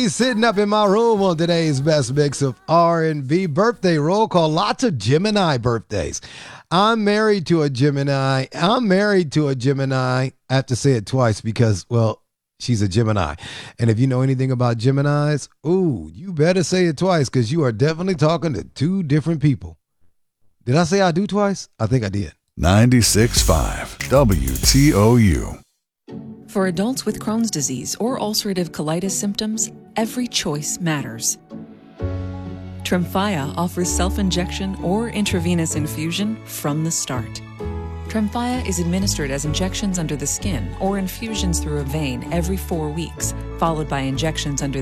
sitting up in my room on today's best mix of R&B birthday roll call. Lots of Gemini birthdays. I'm married to a Gemini. I have to say it twice because, well, she's a Gemini. And if you know anything about Geminis, you better say it twice because you are definitely talking to two different people. Did I say I do twice? I think I did. 96.5 WTOU. For adults with Crohn's disease or ulcerative colitis symptoms, every choice matters. Tremfya offers self-injection or intravenous infusion from the start. Tremfya is administered as injections under the skin or infusions through a vein every 4 weeks, followed by injections under